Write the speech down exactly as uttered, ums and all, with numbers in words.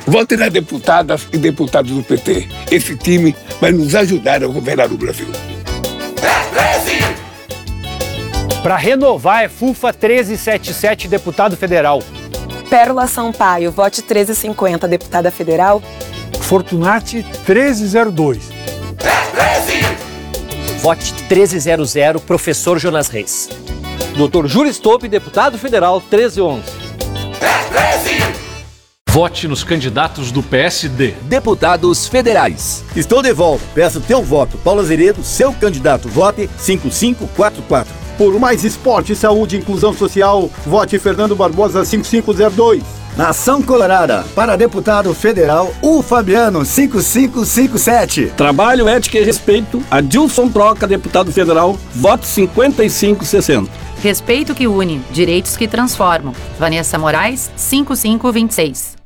Vote nas deputadas e deputados do P T. Esse time vai nos ajudar a governar o Brasil. Para renovar é FUFA treze setenta e sete, deputado federal. Pérola Sampaio, vote treze cinquenta, deputada federal. Fortunati treze zero dois. Vote treze zero zero, professor Jonas Reis. doutor Júlio Stolpe, deputado federal, treze onze. Vote nos candidatos do P S D. Deputados federais. Estou de volta. Peço teu voto. Paulo Azeredo, seu candidato. Vote cinco cinco quatro quatro. Por mais esporte, saúde e inclusão social, vote Fernando Barbosa cinco cinco zero dois. Nação Colorada, para deputado federal, o Fabiano cinco cinco cinco sete. Trabalho, ética e respeito, Adilson Troca, deputado federal, vote cinquenta e cinco sessenta. Respeito que une, direitos que transformam. Vanessa Moraes, cinco cinco dois seis.